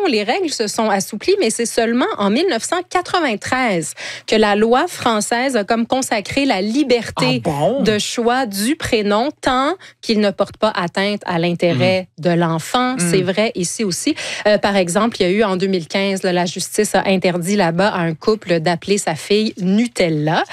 les règles se sont assouplies, mais c'est seulement en 1993 que la loi française a comme consacré la liberté de choix du prénom tant qu'il ne porte pas atteinte à l'intérêt de l'enfant. C'est vrai ici aussi. Par exemple, il y a eu en 2015, la justice a interdit là-bas à un couple d'appeler sa fille Nutella.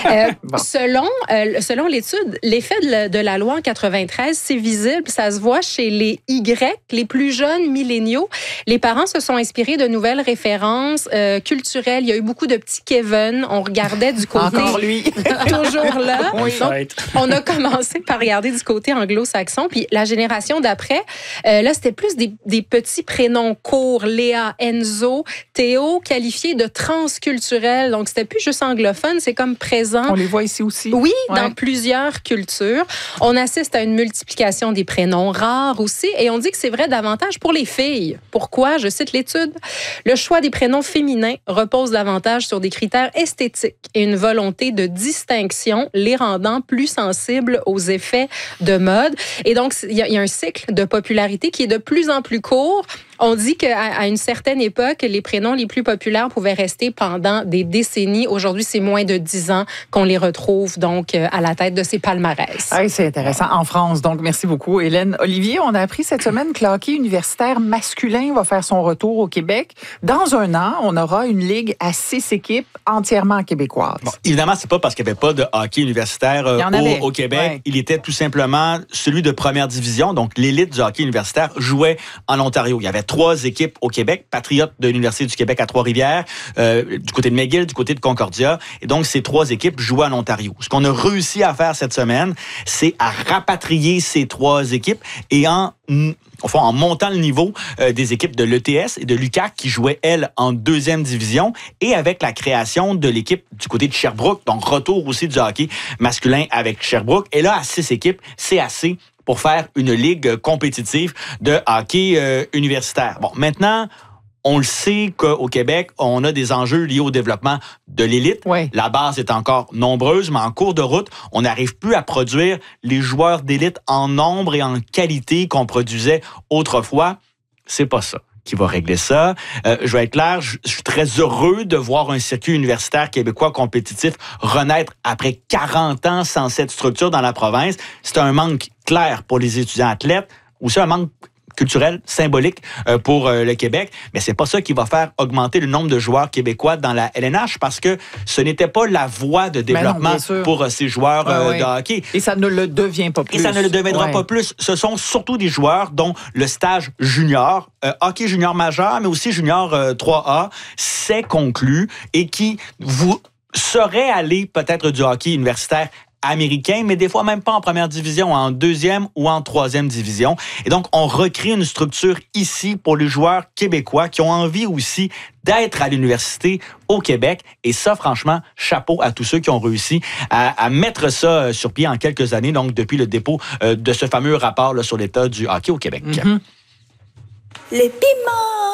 Selon l'étude, l'effet de la loi en 93, c'est visible, ça se voit chez les Y, les plus jeunes milléniaux. Les parents se sont inspirés de nouvelles références culturelles. Il y a eu beaucoup de petits Kevin. On regardait du côté... Encore lui. Toujours là. Oui. Donc, on a commencé par regarder du côté anglo-saxon. Puis la génération d'après, là, c'était plus des petits prénoms courts. Léa, Enzo, Théo, qualifiés de transculturels. Donc, c'était plus juste anglophone. C'est comme présent. On les voit ici aussi. Oui, dans plusieurs cultures. On assiste à une multiplication des prénoms rares aussi. Et on dit que c'est vrai davantage pour les filles. Pourquoi? Je cite l'étude. Le choix des prénoms féminins repose davantage sur des critères esthétiques et une volonté de distinction, les rendant plus sensibles aux effets de mode. Et donc, il y a un cycle de popularité qui est de plus en plus court. On dit qu'à une certaine époque, les prénoms les plus populaires pouvaient rester pendant des décennies. Aujourd'hui, c'est moins de 10 ans qu'on les retrouve donc à la tête de ces palmarès. Oui, c'est intéressant. En France, donc merci beaucoup, Hélène. Olivier, on a appris cette semaine que le hockey universitaire masculin va faire son retour au Québec. Dans un an, on aura une ligue à 6 équipes entièrement québécoises. Bon, évidemment, c'est pas parce qu'il n'y avait pas de hockey universitaire au Québec. Ouais. Il était tout simplement celui de première division. Donc, l'élite du hockey universitaire jouait en Ontario. Il y avait 3 équipes au Québec, Patriotes de l'Université du Québec à Trois-Rivières, du côté de McGill, du côté de Concordia. Et donc, ces 3 équipes jouaient en Ontario. Ce qu'on a réussi à faire cette semaine, c'est à rapatrier ces 3 équipes et en montant le niveau des équipes de l'ETS et de l'UQAC qui jouaient, elles, en 2e division et avec la création de l'équipe du côté de Sherbrooke, donc retour aussi du hockey masculin avec Sherbrooke. Et là, à 6 équipes, c'est assez pour faire une ligue compétitive de hockey universitaire. Bon, maintenant, on le sait qu'au Québec, on a des enjeux liés au développement de l'élite. Oui. La base est encore nombreuse, mais en cours de route, on n'arrive plus à produire les joueurs d'élite en nombre et en qualité qu'on produisait autrefois. C'est pas ça qui va régler ça. Je vais être clair, je suis très heureux de voir un circuit universitaire québécois compétitif renaître après 40 ans sans cette structure dans la province. C'est un manque clair pour les étudiants athlètes, aussi un manque culturel, symbolique pour le Québec, mais c'est pas ça qui va faire augmenter le nombre de joueurs québécois dans la LNH parce que ce n'était pas la voie de développement pour ces joueurs de hockey. Et ça ne le devient pas plus. Et ça ne le deviendra pas plus. Ce sont surtout des joueurs dont le stage junior, hockey junior majeur, mais aussi junior 3A, s'est conclu et qui vous seraient allés peut-être du hockey universitaire américain, mais des fois même pas en première division, en 2e ou en 3e division. Et donc, on recrée une structure ici pour les joueurs québécois qui ont envie aussi d'être à l'université au Québec. Et ça, franchement, chapeau à tous ceux qui ont réussi à mettre ça sur pied en quelques années, donc depuis le dépôt de ce fameux rapport là, sur l'état du hockey au Québec. Les piments!